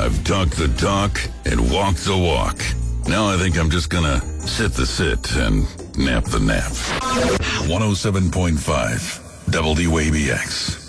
I've talked the talk and walked the walk. Now I think I'm just gonna sit the sit and nap the nap. 107.5 WABX.